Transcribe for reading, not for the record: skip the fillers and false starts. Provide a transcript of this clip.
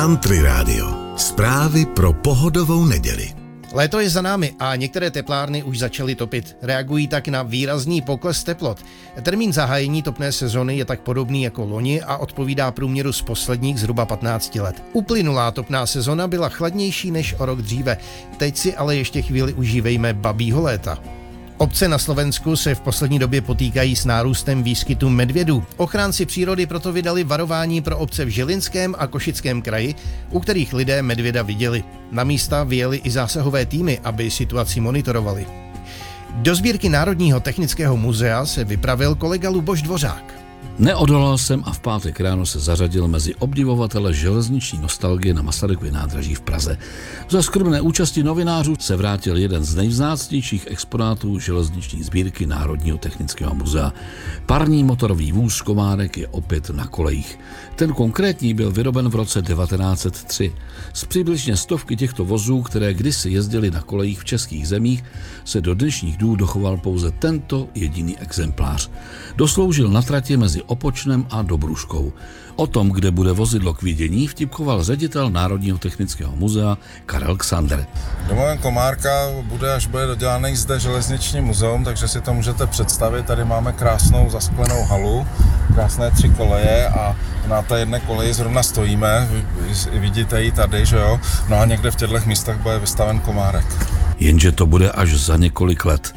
Country Radio. Zprávy pro pohodovou neděli. Léto je za námi a některé teplárny už začaly topit. Reagují tak na výrazný pokles teplot. Termín zahájení topné sezony je tak podobný jako loni a odpovídá průměru z posledních zhruba 15 let. Uplynulá topná sezona byla chladnější než o rok dříve. Teď si ale ještě chvíli užívejme babího léta. Obce na Slovensku se v poslední době potýkají s nárůstem výskytu medvědů. Ochránci přírody proto vydali varování pro obce v Žilinském a Košickém kraji, u kterých lidé medvěda viděli. Na místa vyjeli i zásahové týmy, aby situaci monitorovali. Do sbírky Národního technického muzea se vypravil kolega Luboš Dvořák. Neodolal jsem a v pátek ráno se zařadil mezi obdivovatele železniční nostalgie na Masarykově nádraží v Praze. Za skromné účasti novinářů se vrátil jeden z nejvzácnějších exponátů železniční sbírky Národního technického muzea. Parní motorový vůz Komárek je opět na kolejích. Ten konkrétní byl vyroben v roce 1903. Z přibližně stovky těchto vozů, které kdysi jezdily na kolejích v českých zemích, se do dnešních dnů dochoval pouze tento jediný exemplář. Dosloužil na tratě mezi Opočnem a Dobruškou. O tom, kde bude vozidlo k vidění, vtipkoval ředitel Národního technického muzea Karel Xander. Domovem Komárka bude, až bude dodělaný zde železniční muzeum, takže si to můžete představit. Tady máme krásnou zasklenou halu, krásné 3 koleje a na té jedné koleji zrovna stojíme, vidíte ji tady, že jo? No a někde v těchto místech bude vystaven Komárek. Jenže to bude až za několik let.